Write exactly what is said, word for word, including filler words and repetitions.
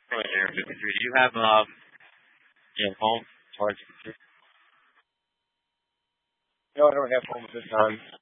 from Area fifty-three. Do you have um, you know, home charge? No, I don't have home at this time.